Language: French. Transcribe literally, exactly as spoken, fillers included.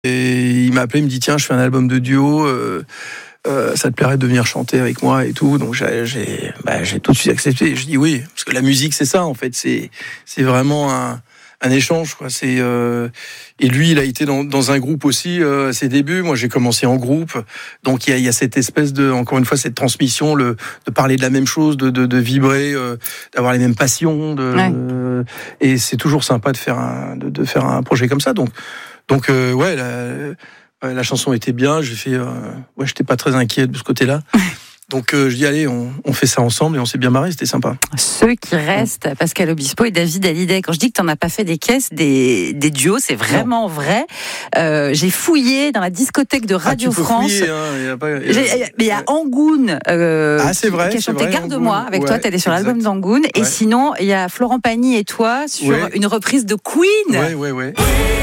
Et il m'a appelé, il me dit tiens, je fais un album de duo. Euh, Euh, ça te plairait de venir chanter avec moi et tout, donc j'ai, j'ai, bah, j'ai tout de suite accepté. Je dis oui, parce que la musique c'est ça en fait, c'est, c'est vraiment un, un échange quoi. C'est euh, et lui il a été dans, dans un groupe aussi euh, à ses débuts. Moi j'ai commencé en groupe, donc il y a, il y a cette espèce de, encore une fois cette transmission, le de parler de la même chose, de de, de vibrer, euh, d'avoir les mêmes passions, de, Ouais. euh, et c'est toujours sympa de faire un de, de faire un projet comme ça. Donc donc euh, ouais. La, Ouais, la chanson était bien, j'ai fait, euh, ouais, j'étais pas très inquiet de ce côté-là. Donc euh, je dis allez, on, on fait ça ensemble et on s'est bien marré, c'était sympa. Ceux qui restent, Pascal Obispo et David Hallyday. Quand je dis que tu n'en as pas fait des caisses, des, des duos, c'est vraiment non. vrai. Euh, j'ai fouillé dans la discothèque de Radio ah, tu peux France. Fouiller, hein, y a pas, y a... J'ai, mais il y a Angoun euh, ah, c'est vrai, qui a chanté vrai, Garde-moi Angoun. avec ouais, toi, tu allé sur exact. l'album d'Angoun. Ouais. Et sinon, il y a Florent Pagny et toi sur ouais. une reprise de Queen. Ouais, ouais, ouais.